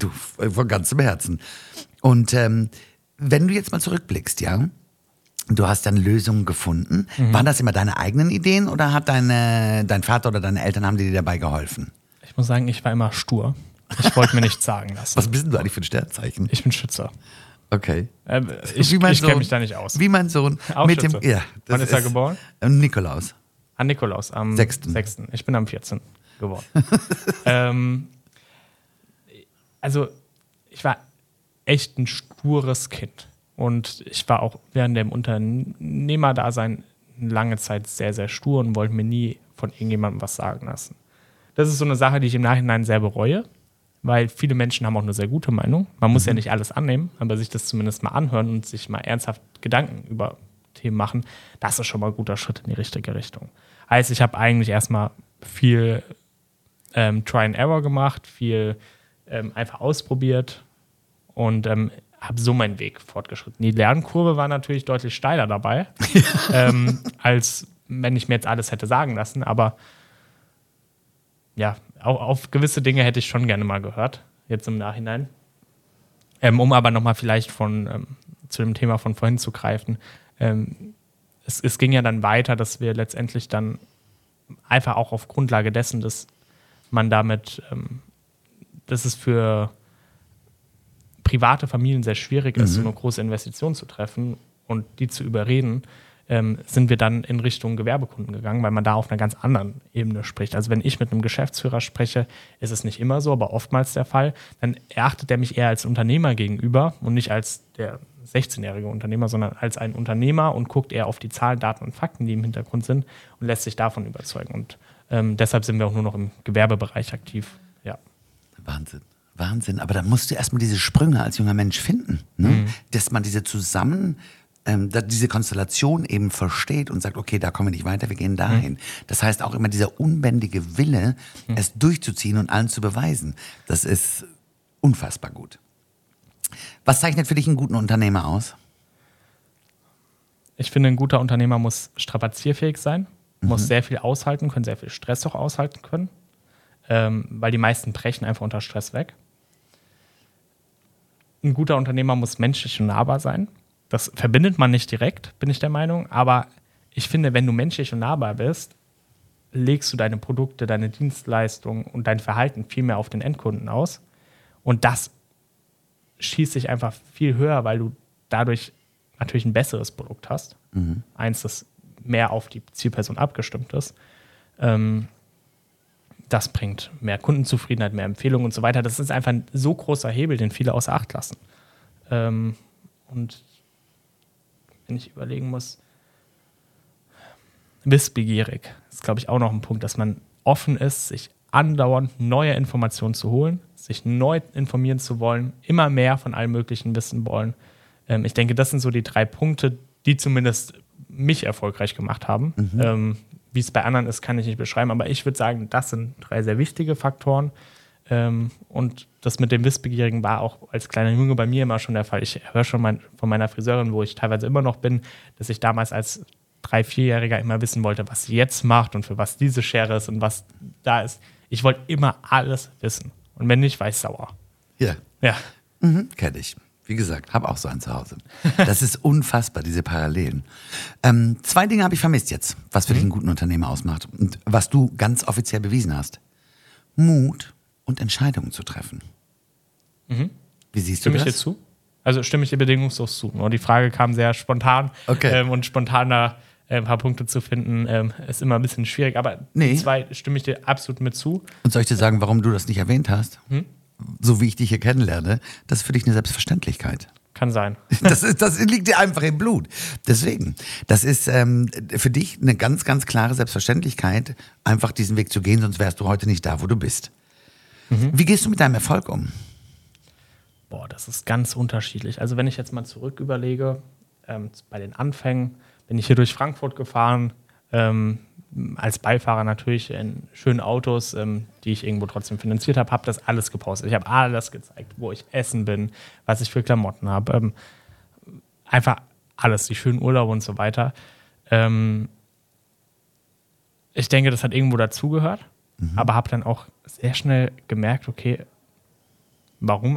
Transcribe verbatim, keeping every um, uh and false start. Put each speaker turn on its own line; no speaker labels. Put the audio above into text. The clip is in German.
du, von ganzem Herzen. Und ähm, wenn du jetzt mal zurückblickst, ja, du hast dann Lösungen gefunden. Mhm. Waren das immer deine eigenen Ideen oder hat deine, dein Vater oder deine Eltern, haben die dir dabei geholfen?
Ich muss sagen, ich war immer stur. Ich wollte mir nichts sagen lassen.
Was bist denn du eigentlich für ein Sternzeichen?
Ich bin Schütze.
Okay.
Äh, ich ich kenne mich da nicht aus.
Wie mein Sohn.
Auch
mit
Schütze.
Dem, ja,
Wann ist er geboren?
Nikolaus.
An Nikolaus, am
sechsten.
sechsten. Ich bin am vierzehnten geboren. ähm, also, ich war echt ein stures Kind. Und ich war auch während dem Unternehmerdasein lange Zeit sehr, sehr stur und wollte mir nie von irgendjemandem was sagen lassen. Das ist so eine Sache, die ich im Nachhinein sehr bereue, weil viele Menschen haben auch eine sehr gute Meinung. Man muss mhm. ja nicht alles annehmen, aber sich das zumindest mal anhören und sich mal ernsthaft Gedanken über Themen machen, das ist schon mal ein guter Schritt in die richtige Richtung. Heißt, ich habe eigentlich erstmal viel ähm, Try and Error gemacht, viel ähm, einfach ausprobiert und ähm, habe so meinen Weg fortgeschritten. Die Lernkurve war natürlich deutlich steiler dabei, ähm, als wenn ich mir jetzt alles hätte sagen lassen. Aber ja, auch auf gewisse Dinge hätte ich schon gerne mal gehört, jetzt im Nachhinein. Ähm, um aber nochmal vielleicht von ähm, zu dem Thema von vorhin zu greifen. Ähm, es, es ging ja dann weiter, dass wir letztendlich dann einfach auch auf Grundlage dessen, dass man damit, ähm, dass es für private Familien sehr schwierig ist, mhm. so eine große Investition zu treffen und die zu überreden, ähm, sind wir dann in Richtung Gewerbekunden gegangen, weil man da auf einer ganz anderen Ebene spricht. Also wenn ich mit einem Geschäftsführer spreche, ist es nicht immer so, aber oftmals der Fall, dann erachtet er mich eher als Unternehmer gegenüber und nicht als der sechzehnjährige Unternehmer, sondern als ein Unternehmer und guckt eher auf die Zahlen, Daten und Fakten, die im Hintergrund sind und lässt sich davon überzeugen. Und ähm, deshalb sind wir auch nur noch im Gewerbebereich aktiv. Ja.
Wahnsinn. Wahnsinn, aber dann musst du erstmal diese Sprünge als junger Mensch finden, ne? Mhm. Dass man diese zusammen, ähm, diese Konstellation eben versteht und sagt, okay, da kommen wir nicht weiter, wir gehen dahin. Mhm. Das heißt auch immer dieser unbändige Wille, mhm. es durchzuziehen und allen zu beweisen. Das ist unfassbar gut. Was zeichnet für dich einen guten Unternehmer aus?
Ich finde, ein guter Unternehmer muss strapazierfähig sein,
Mhm.
muss sehr viel aushalten können, sehr viel Stress auch aushalten können, ähm, weil die meisten brechen einfach unter Stress weg. Ein guter Unternehmer muss menschlich und nahbar sein. Das verbindet man nicht direkt, bin ich der Meinung. Aber ich finde, wenn du menschlich und nahbar bist, legst du deine Produkte, deine Dienstleistungen und dein Verhalten viel mehr auf den Endkunden aus. Und das schießt sich einfach viel höher, weil du dadurch natürlich ein besseres Produkt hast. Mhm. Eins, das mehr auf die Zielperson abgestimmt ist. Ähm, Das bringt mehr Kundenzufriedenheit, mehr Empfehlungen und so weiter. Das ist einfach ein so großer Hebel, den viele außer Acht lassen. Ähm, und wenn ich überlegen muss, wissbegierig ist, glaube ich, auch noch ein Punkt, dass man offen ist, sich andauernd neue Informationen zu holen, sich neu informieren zu wollen, immer mehr von allem Möglichen wissen wollen. Ähm, ich denke, das sind so die drei Punkte, die zumindest mich erfolgreich gemacht haben. Mhm. Ähm, Wie es bei anderen ist, kann ich nicht beschreiben, aber ich würde sagen, das sind drei sehr wichtige Faktoren. Ähm, und das mit dem Wissbegierigen war auch als kleiner Junge bei mir immer schon der Fall. Ich höre schon mein, von meiner Friseurin, wo ich teilweise immer noch bin, dass ich damals als drei-, vierjähriger immer wissen wollte, was sie jetzt macht und für was diese Schere ist und was da ist. Ich wollte immer alles wissen. Und wenn nicht, war ich sauer.
Ja.
Ja.
Mhm, kenn ich. Wie gesagt, habe auch so einen zu Hause. Das ist unfassbar, diese Parallelen. Ähm, zwei Dinge habe ich vermisst jetzt, was für dich einen guten Unternehmer ausmacht und was du ganz offiziell bewiesen hast. Mut und Entscheidungen zu treffen.
Mhm.
Wie siehst
Stimme
du das?
ich dir zu? Also stimme ich dir bedingungslos zu. Nur die Frage kam sehr spontan.
Okay.
Ähm, und spontan da äh, ein paar Punkte zu finden, ähm, ist immer ein bisschen schwierig. Aber
Nee.
die zwei stimme ich dir absolut mit zu.
Und soll ich dir sagen, warum du das nicht erwähnt hast?
Hm?
So wie ich dich hier kennenlerne, das ist für dich eine Selbstverständlichkeit.
Kann sein.
Das, ist, das liegt dir einfach im Blut. Deswegen, das ist ähm, für dich eine ganz, ganz klare Selbstverständlichkeit, einfach diesen Weg zu gehen, sonst wärst du heute nicht da, wo du bist. Mhm. Wie gehst du mit deinem Erfolg um?
Boah, das ist ganz unterschiedlich. Also wenn ich jetzt mal zurück überlege, ähm, bei den Anfängen bin ich hier durch Frankfurt gefahren, ähm, als Beifahrer natürlich in schönen Autos, ähm, die ich irgendwo trotzdem finanziert habe, habe das alles gepostet. Ich habe alles gezeigt, wo ich essen bin, was ich für Klamotten habe. Ähm, einfach alles, die schönen Urlaube und so weiter. Ähm, ich denke, das hat irgendwo dazugehört, mhm. aber habe dann auch sehr schnell gemerkt, okay, warum